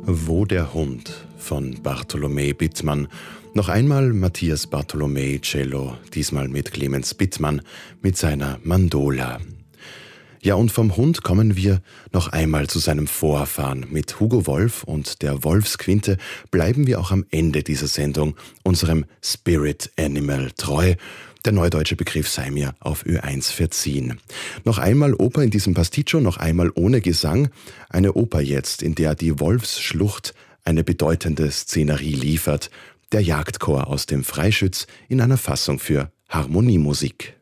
Wo der Hund von Bartholomä Bittmann. Noch einmal Matthias Bartholomä Cello, diesmal mit Clemens Bittmann mit seiner Mandola. Ja, und vom Hund kommen wir noch einmal zu seinem Vorfahren. Mit Hugo Wolf und der Wolfsquinte bleiben wir auch am Ende dieser Sendung unserem Spirit Animal treu. Der neudeutsche Begriff sei mir auf Ö1 verziehen. Noch einmal Oper in diesem Pasticcio, noch einmal ohne Gesang. Eine Oper jetzt, in der die Wolfsschlucht eine bedeutende Szenerie liefert. Der Jagdchor aus dem Freischütz in einer Fassung für Harmoniemusik.